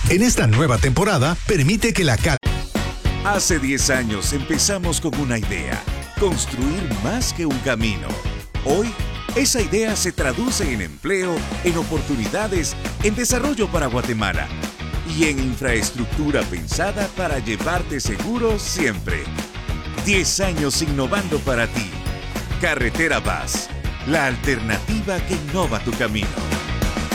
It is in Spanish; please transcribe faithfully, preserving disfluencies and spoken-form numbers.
En esta nueva temporada, permite que la cal... Hace diez años empezamos con una idea, construir más que un camino. Hoy, esa idea se traduce en empleo, en oportunidades, en desarrollo para Guatemala y en infraestructura pensada para llevarte seguro siempre. diez años innovando para ti. Carretera Paz, la alternativa que innova tu camino.